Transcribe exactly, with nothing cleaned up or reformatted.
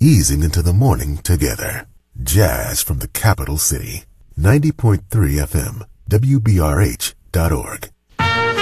easing into the morning together. Jazz from the capital city. ninety point three F M, W B R H dot org.